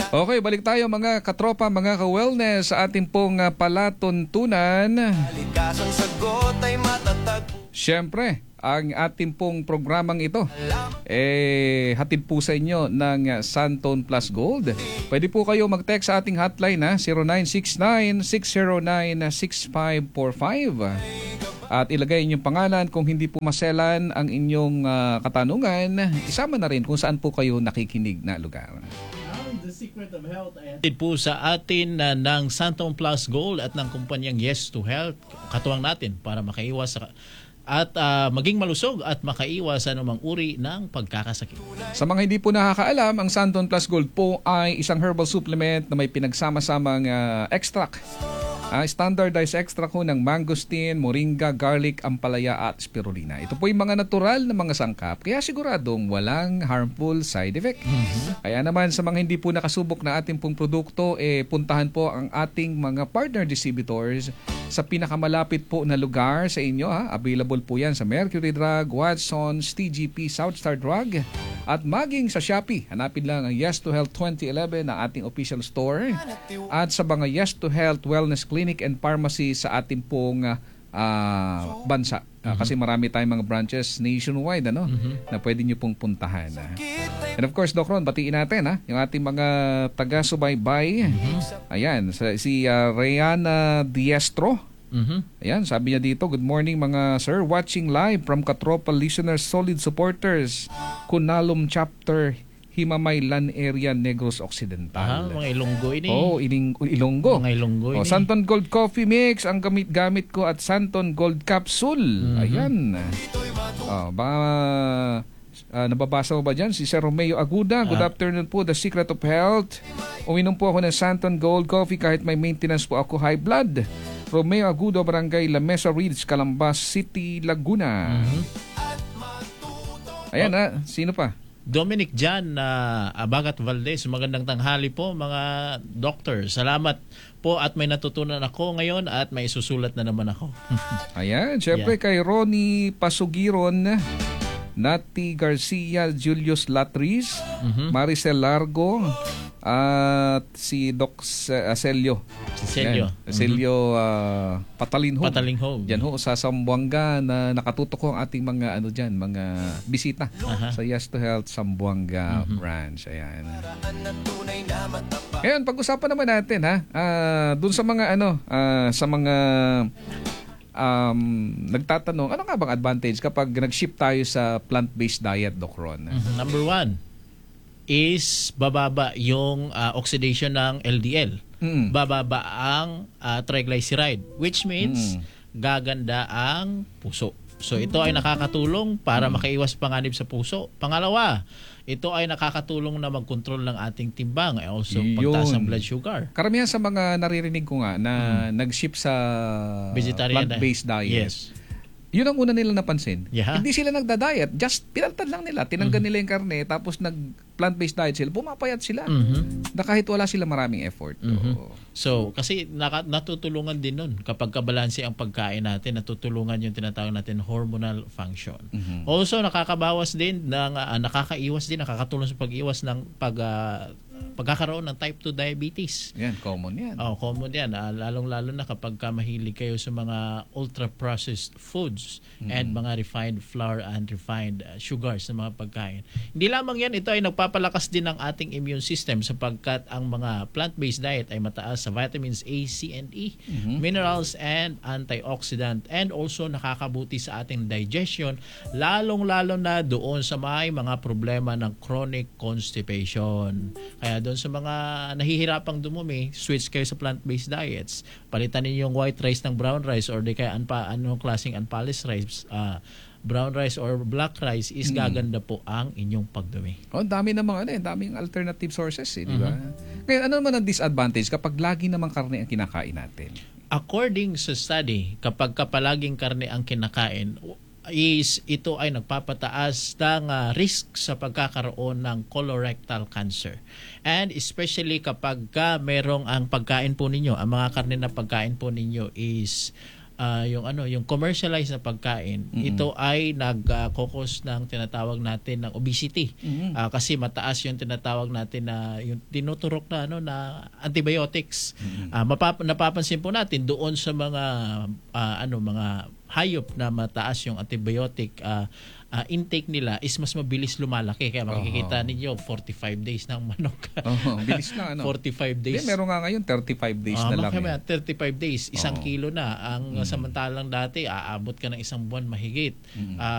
Okay, balik tayo mga katropa, mga ka-wellness sa ating pong palatuntunan. Siyempre, ang ating pong programang ito hatid po sa inyo ng Santon Plus Gold. Pwede po kayo mag-text sa ating hotline 0969-609-6545 at ilagay inyong pangalan. Kung hindi po maselan ang inyong katanungan, isama na rin kung saan po kayo nakikinig na lugar. The Secret of Health ay po sa atin ng Santon Plus Gold at ng kumpanyang Yes to Health. Katuwang natin para makaiwas at maging malusog at makaiwas sa anumang uri ng pagkakasakit. Sa mga hindi po nakakaalam, ang Santon Plus Gold po ay isang herbal supplement na may pinagsama-samang extract. Standardized extract ko ng mangosteen, moringa, garlic, ampalaya at spirulina. Ito po yung mga natural na mga sangkap, kaya siguradong walang harmful side effect. Kaya naman sa mga hindi po nakasubok na ating pong produkto, puntahan po ang ating mga partner distributors sa pinakamalapit po na lugar sa inyo. Available po yan sa Mercury Drug, Watsons, TGP, Southstar Drug, at maging sa Shopee. Hanapin lang ang Yes to Health 2011 na ating official store. At sa mga Yes to Health Wellness Clinic and Pharmacy sa ating pong bansa. Kasi marami tayong mga branches nationwide na pwede nyo pong puntahan. And of course, Doc Ron, batiin natin yung ating mga taga-subaybay. Ayan, si Rayana Diestro. Ayan, sabi niya dito, good morning mga sir, watching live from Katropa listeners, solid supporters, Kunalum Chapter, Himamaylan area, Negros Occidental. Mga Ilonggo ini. Ilonggo. Mga Ilonggo ini. Santon Gold Coffee Mix ang gamit ko at Santon Gold Capsule. Ayan. Nababasa mo ba dyan? Si Sir Romeo Aguda. Good afternoon po. The Secret of Health. Uminom po ako ng Santon Gold Coffee kahit may maintenance po ako high blood. Romeo Agudo, Barangay La Mesa Ridge, Calambas City, Laguna. Ayan sino pa? Dominic Jan Abagat Valdez, magandang tanghali po mga doctor. Salamat po at may natutunan ako ngayon at may susulat na naman ako. Ayan, syempre kay Ronnie Pasugiron, Nati Garcia, Julius Latris, Maricel Largo, at si Doc Celio. Celio Patalinhog. Yan ho sa Zamboanga na nakatutok ko ang ating mga mga bisita sa Yes to Health Zamboanga branch. Ayan. Ngayon, pag-usapan naman natin dun sa mga sa mga nagtatanong, ano nga bang advantage kapag nag-shift tayo sa plant-based diet, Doc Ron? Number 1 is bababa yung oxidation ng LDL. Bababa ang triglyceride, which means gaganda ang puso. So ito ay nakakatulong para makaiwas panganib sa puso. Pangalawa, ito ay nakakatulong na mag-control ng ating timbang. Also, pagtaas ng blood sugar. Karamihan sa mga naririnig ko nga na nag-shift sa plant-based diet. Yes. Yun ang una nilang napansin. Hindi sila nagda-diet. Just pinaltad lang nila. Tinanggal nila yung karne. Tapos nag-plant-based diet sila. Pumapayat sila. Na kahit wala sila maraming effort. So, kasi natutulungan din nun. Kapag kabalanse ang pagkain natin, natutulungan yung tinatawag natin hormonal function. Also, nakakaiwas din, nakakatulong sa pag-iwas ng pagkakaroon ng type 2 diabetes. Yan, common yan. Common yan. Lalong-lalo na kapag mahilig kayo sa mga ultra-processed foods and mga refined flour and refined sugars na mga pagkain. Hindi lamang yan, ito ay nagpapalakas din ng ating immune system sapagkat ang mga plant-based diet ay mataas sa vitamins A, C, and E, minerals, and antioxidant, and also nakakabuti sa ating digestion, lalong-lalo na doon sa may mga problema ng chronic constipation. Kaya doon sa mga nahihirapang dumumi, switch kayo sa plant-based diets. Palitan ninyo yung white rice ng brown rice or di kaya anong klaseng unpolished rice. Brown rice or black rice is gaganda po ang inyong pagdumi. Dami namang daming alternative sources, di ba? Ngayon, ano naman ang disadvantage kapag lagi namang karne ang kinakain natin? According sa study, kapag palaging karne ang kinakain, ito ay nagpapataas ng risk sa pagkakaroon ng colorectal cancer. And especially kapag merong ang pagkain po ninyo, ang mga karne na pagkain po ninyo is yung commercialized na pagkain, ito ay nag-cause ng tinatawag natin ng obesity. Kasi mataas yung tinatawag natin na yung tinuturok na na antibiotics. Napapansin po natin doon sa mga mga hayop na mataas yung antibiotic intake nila is mas mabilis lumalaki. Kaya makikita ninyo 45 days ng manok. Bilis na 45 days. Meron nga ngayon 35 days na lang. 35 days, 1 kilo na. Ang samantalang dati aabot ka ng 1 buwan mahigit.